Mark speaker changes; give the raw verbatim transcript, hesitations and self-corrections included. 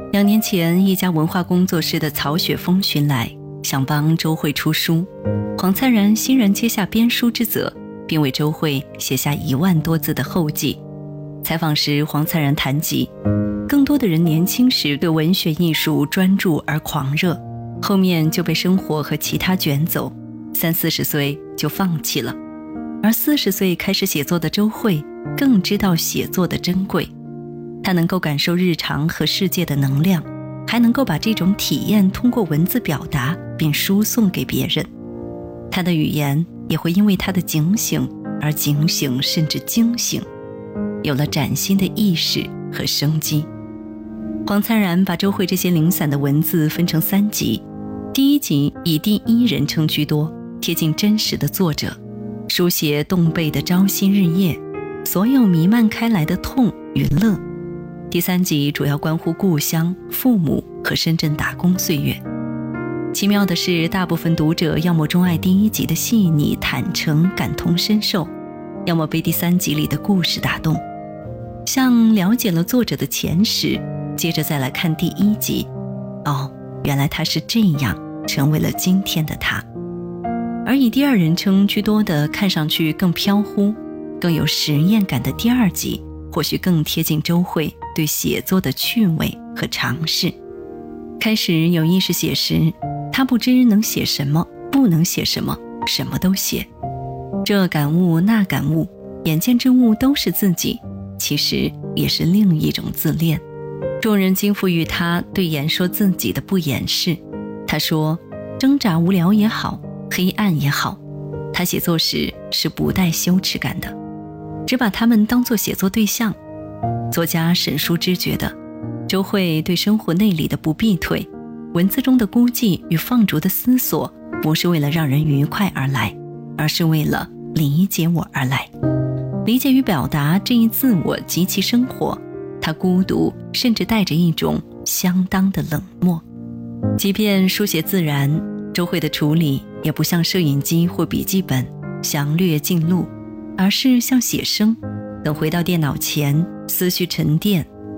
Speaker 1: 两年前，一家文化工作室的曹雪峰寻来，想帮周慧出书。黄灿然欣然接下编书之责，并为周慧写下一万多字的后记。采访时，黄灿然谈及，更多的人年轻时对文学艺术专注而狂热，后面就被生活和其他卷走，三四十岁就放弃了。而四十岁开始写作的周慧，更知道写作的珍贵。他能够感受日常和世界的能量，还能够把这种体验通过文字表达并输送给别人。他的语言也会因为他的警醒而警醒，甚至惊醒，有了崭新的意识和生机。黄灿然把周慧这些零散的文字分成三集，第一集以第一人称居多，贴近真实的作者，书写动倍的朝夕日夜，所有弥漫开来的痛与乐。第三集主要关乎故乡、父母和深圳打工岁月。奇妙的是，大部分读者要么钟爱第一集的细腻坦诚感同身受，要么被第三集里的故事打动，像了解了作者的前史，接着再来看第一集，哦，原来他是这样成为了今天的他。而以第二人称居多的，看上去更飘忽更有实验感的第二集，或许更贴近周慧对写作的趣味和尝试。开始有意识写时，他不知能写什么，不能写什么，什么都写，这感悟那感悟，眼见之物都是自己，其实也是另一种自恋。众人惊服于他对言说自己的不掩饰。他说，挣扎无聊也好，黑暗也好，他写作时是不带羞耻感的，只把他们当作写作对象。作家沈书之觉得，周慧对生活内里的不避退，文字中的孤寂与放逐的思索，不是为了让人愉快而来，而是为了理解我而来。理解与表达这一自我及其生活，他孤独，甚至带着一种相当的冷漠。即便书写自然，周慧的处理也不像摄影机或笔记本详略进录，而是像写生，等回到电脑前，思绪沉淀，